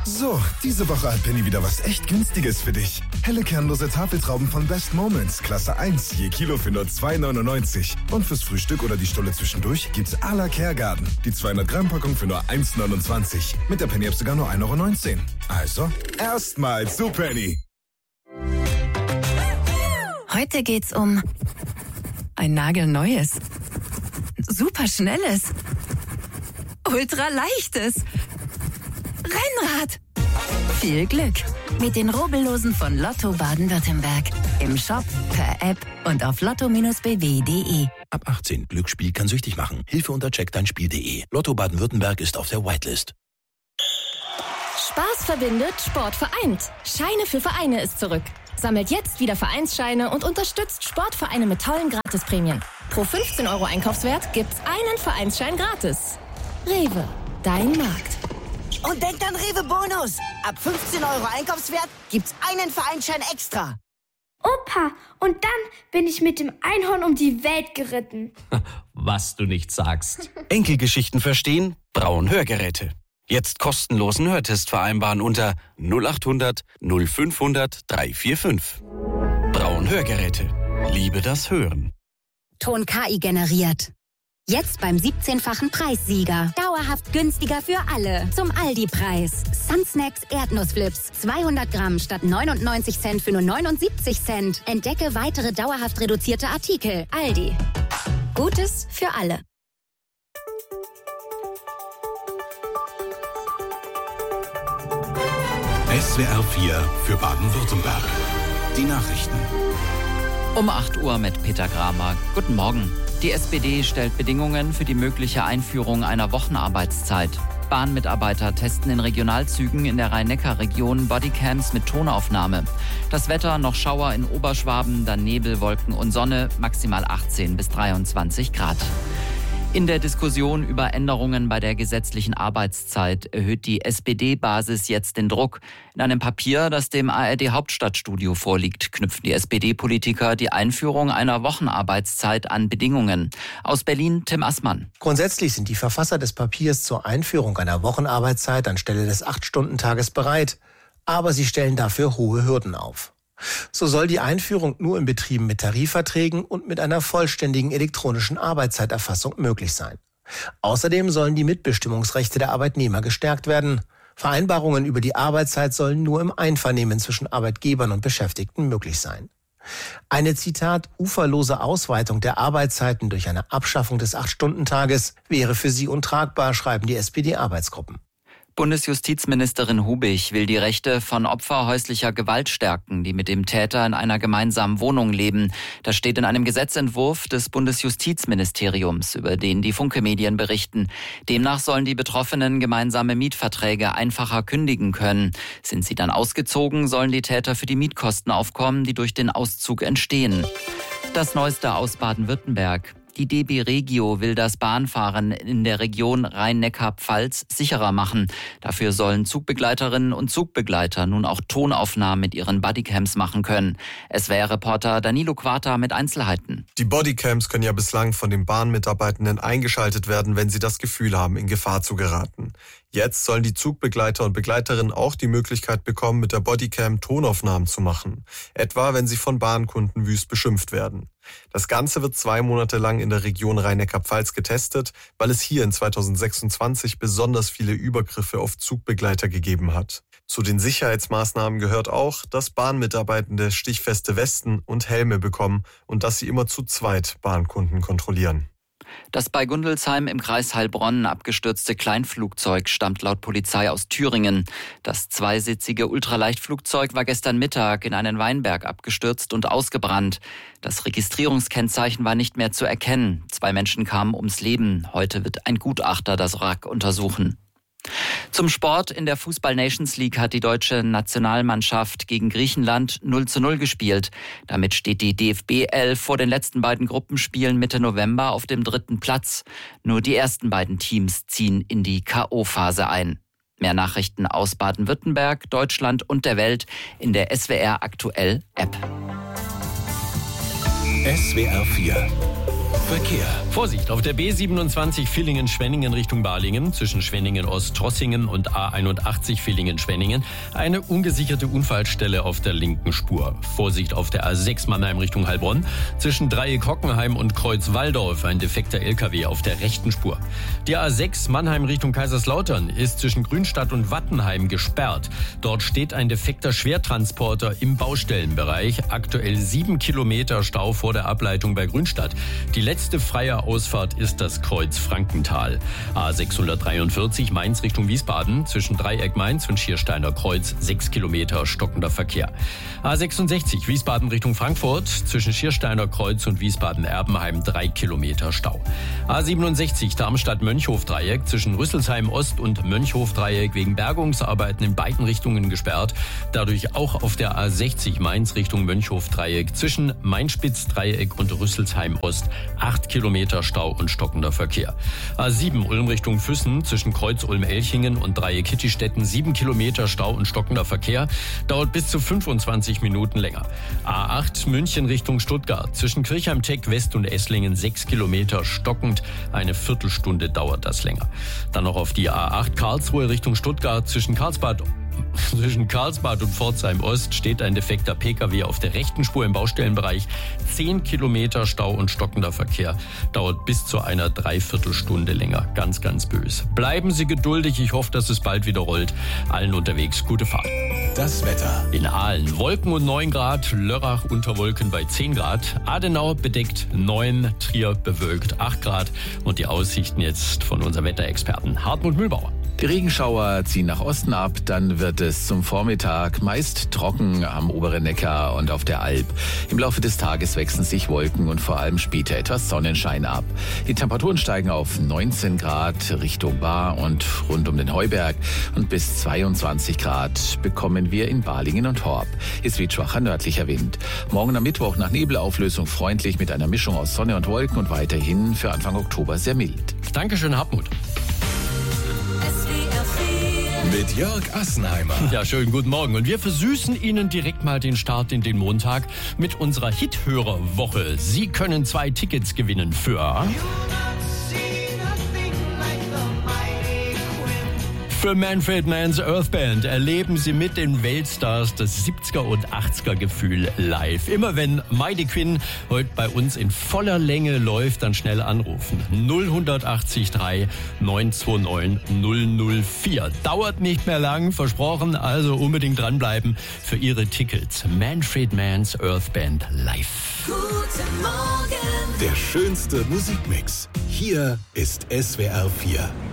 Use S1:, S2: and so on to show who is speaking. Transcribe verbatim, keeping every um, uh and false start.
S1: So, diese Woche hat Penny wieder was echt Günstiges für dich. Helle kernlose Tafeltrauben von Best Moments, Klasse eins, je Kilo für nur zwei neunundneunzig. Und fürs Frühstück oder die Stulle zwischendurch gibt's à la Kergarten. Die zweihundert Gramm Packung für nur eins neunundzwanzig. Mit der Penny-App sogar nur ein Euro neunzehn. Also, erstmal zu Penny.
S2: Heute geht's um ein nagelneues, superschnelles, ultraleichtes Rennrad. Viel Glück mit den Rubbellosen von Lotto Baden-Württemberg. Im Shop, per App und auf lotto b w punkt de.
S3: Ab achtzehn. Glücksspiel kann süchtig machen. Hilfe unter check dein Spiel punkt de. Lotto Baden-Württemberg ist auf der Whitelist.
S4: Spaß verbindet, Sport vereint. Scheine für Vereine ist zurück. Sammelt jetzt wieder Vereinsscheine und unterstützt Sportvereine mit tollen Gratisprämien. Pro fünfzehn Euro Einkaufswert gibt's einen Vereinsschein gratis. Rewe, dein Markt.
S5: Und denkt an Rewe Bonus. Ab fünfzehn Euro Einkaufswert gibt's einen Vereinsschein extra.
S6: Opa, und dann bin ich mit dem Einhorn um die Welt geritten.
S7: Was du nicht sagst.
S8: Enkelgeschichten verstehen? Braun Hörgeräte. Jetzt kostenlosen Hörtest vereinbaren unter null acht hundert null fünfhundert dreihundertfünfundvierzig. Braun Hörgeräte. Liebe das Hören.
S9: Ton K I generiert. Jetzt beim siebzehnfachen Preissieger. Dauerhaft günstiger für alle. Zum Aldi-Preis. Sunsnacks Erdnussflips. zweihundert Gramm statt neunundneunzig Cent für nur neunundsiebzig Cent. Entdecke weitere dauerhaft reduzierte Artikel. Aldi. Gutes für alle.
S3: S W R vier für Baden-Württemberg. Die Nachrichten.
S10: Um acht Uhr mit Peter Kramer. Guten Morgen. Die S P D stellt Bedingungen für die mögliche Einführung einer Wochenarbeitszeit. Bahnmitarbeiter testen in Regionalzügen in der Rhein-Neckar-Region Bodycams mit Tonaufnahme. Das Wetter noch Schauer in Oberschwaben, dann Nebel, Wolken und Sonne, maximal achtzehn bis dreiundzwanzig Grad. In der Diskussion über Änderungen bei der gesetzlichen Arbeitszeit erhöht die S P D-Basis jetzt den Druck. In einem Papier, das dem A R D-Hauptstadtstudio vorliegt, knüpfen die S P D-Politiker die Einführung einer Wochenarbeitszeit an Bedingungen. Aus Berlin Tim Assmann.
S11: Grundsätzlich sind die Verfasser des Papiers zur Einführung einer Wochenarbeitszeit anstelle des acht-Stunden-Tages bereit. Aber sie stellen dafür hohe Hürden auf. So soll die Einführung nur in Betrieben mit Tarifverträgen und mit einer vollständigen elektronischen Arbeitszeiterfassung möglich sein. Außerdem sollen die Mitbestimmungsrechte der Arbeitnehmer gestärkt werden. Vereinbarungen über die Arbeitszeit sollen nur im Einvernehmen zwischen Arbeitgebern und Beschäftigten möglich sein. Eine, Zitat, uferlose Ausweitung der Arbeitszeiten durch eine Abschaffung des acht-Stunden-Tages wäre für sie untragbar, schreiben die S P D-Arbeitsgruppen.
S10: Bundesjustizministerin Hubig will die Rechte von Opfer häuslicher Gewalt stärken, die mit dem Täter in einer gemeinsamen Wohnung leben. Das steht in einem Gesetzentwurf des Bundesjustizministeriums, über den die Funke-Medien berichten. Demnach sollen die Betroffenen gemeinsame Mietverträge einfacher kündigen können. Sind sie dann ausgezogen, sollen die Täter für die Mietkosten aufkommen, die durch den Auszug entstehen. Das Neueste aus Baden-Württemberg. Die D B Regio will das Bahnfahren in der Region Rhein-Neckar-Pfalz sicherer machen. Dafür sollen Zugbegleiterinnen und Zugbegleiter nun auch Tonaufnahmen mit ihren Bodycams machen können. S W R-Reporter Danilo Quarta mit Einzelheiten.
S12: Die Bodycams können ja bislang von den Bahnmitarbeitenden eingeschaltet werden, wenn sie das Gefühl haben, in Gefahr zu geraten. Jetzt sollen die Zugbegleiter und Begleiterinnen auch die Möglichkeit bekommen, mit der Bodycam Tonaufnahmen zu machen. Etwa, wenn sie von Bahnkunden wüst beschimpft werden. Das Ganze wird zwei Monate lang in der Region Rhein-Neckar-Pfalz getestet, weil es hier in zweitausendsechsundzwanzig besonders viele Übergriffe auf Zugbegleiter gegeben hat. Zu den Sicherheitsmaßnahmen gehört auch, dass Bahnmitarbeitende stichfeste Westen und Helme bekommen und dass sie immer zu zweit Bahnkunden kontrollieren.
S10: Das bei Gundelsheim im Kreis Heilbronn abgestürzte Kleinflugzeug stammt laut Polizei aus Thüringen. Das zweisitzige Ultraleichtflugzeug war gestern Mittag in einen Weinberg abgestürzt und ausgebrannt. Das Registrierungskennzeichen war nicht mehr zu erkennen. Zwei Menschen kamen ums Leben. Heute wird ein Gutachter das Wrack untersuchen. Zum Sport. In der Fußball-Nations League hat die deutsche Nationalmannschaft gegen Griechenland null zu null gespielt. Damit steht die D F B elf vor den letzten beiden Gruppenspielen Mitte November auf dem dritten Platz. Nur die ersten beiden Teams ziehen in die K O-Phase ein. Mehr Nachrichten aus Baden-Württemberg, Deutschland und der Welt in der S W R Aktuell App.
S3: S W R vier Verkehr.
S13: Vorsicht, auf der B siebenundzwanzig Villingen-Schwenningen Richtung Balingen, zwischen Schwenningen-Ost-Trossingen und A einundachtzig Villingen-Schwenningen, eine ungesicherte Unfallstelle auf der linken Spur. Vorsicht auf der A sechs Mannheim Richtung Heilbronn, zwischen Dreieck Hockenheim und Kreuz Walldorf, ein defekter L K W auf der rechten Spur. Die A sechs Mannheim Richtung Kaiserslautern ist zwischen Grünstadt und Wattenheim gesperrt. Dort steht ein defekter Schwertransporter im Baustellenbereich. Aktuell sieben Kilometer Stau vor der Ableitung bei Grünstadt. Die letzte freie Ausfahrt ist das Kreuz Frankenthal. A sechshundertdreiundvierzig Mainz Richtung Wiesbaden, zwischen Dreieck Mainz und Schiersteiner Kreuz, sechs Kilometer stockender Verkehr. A sechsundsechzig Wiesbaden Richtung Frankfurt, zwischen Schiersteiner Kreuz und Wiesbaden-Erbenheim, drei Kilometer Stau. A siebenundsechzig Darmstadt-Mönchhof-Dreieck, zwischen Rüsselsheim Ost und Mönchhof-Dreieck wegen Bergungsarbeiten in beiden Richtungen gesperrt. Dadurch auch auf der A sechzig Mainz Richtung Mönchhof-Dreieck, zwischen Mainspitz-Dreieck und Rüsselsheim Ost, acht Kilometer Stau und stockender Verkehr. A sieben Ulm Richtung Füssen, zwischen Kreuz Ulm-Elchingen und Dreieck Hittistetten, sieben Kilometer Stau und stockender Verkehr, dauert bis zu fünfundzwanzig Minuten länger. A acht München Richtung Stuttgart, zwischen Kirchheim-Teck West und Esslingen, sechs Kilometer stockend, eine Viertelstunde dauert das länger. Dann noch auf die A acht Karlsruhe Richtung Stuttgart, zwischen Karlsbad Zwischen Karlsbad und Pforzheim Ost steht ein defekter P K W auf der rechten Spur im Baustellenbereich. Zehn Kilometer Stau und stockender Verkehr. Dauert bis zu einer Dreiviertelstunde länger. Ganz, ganz böse. Bleiben Sie geduldig. Ich hoffe, dass es bald wieder rollt. Allen unterwegs gute Fahrt.
S3: Das Wetter.
S13: In Aalen Wolken und neun Grad. Lörrach unter Wolken bei zehn Grad. Adenau bedeckt neun. Trier bewölkt acht Grad. Und die Aussichten jetzt von unserem Wetterexperten Hartmut Mühlbauer.
S3: Die Regenschauer ziehen nach Osten ab, dann wird es zum Vormittag meist trocken am oberen Neckar und auf der Alp. Im Laufe des Tages wechseln sich Wolken und vor allem später etwas Sonnenschein ab. Die Temperaturen steigen auf neunzehn Grad Richtung Baar und rund um den Heuberg und bis zweiundzwanzig Grad bekommen wir in Balingen und Horb. Es weht schwacher nördlicher Wind. Morgen am Mittwoch nach Nebelauflösung freundlich mit einer Mischung aus Sonne und Wolken und weiterhin für Anfang Oktober sehr mild.
S13: Dankeschön, Hartmut.
S3: Mit Jörg Assenheimer.
S13: Ja, schönen guten Morgen. Und wir versüßen Ihnen direkt mal den Start in den Montag mit unserer Hithörerwoche. Sie können zwei Tickets gewinnen für... Für Manfred Mann's Earth Band erleben Sie mit den Weltstars das siebziger und achtziger Gefühl live. Immer wenn Mighty Quinn heute bei uns in voller Länge läuft, dann schnell anrufen. null acht drei neun zwei neun null null vier. Dauert nicht mehr lang, versprochen, also unbedingt dranbleiben für Ihre Tickets. Manfred Mann's Earth Band live.
S14: Guten Morgen.
S3: Der schönste Musikmix. Hier ist S W R vier.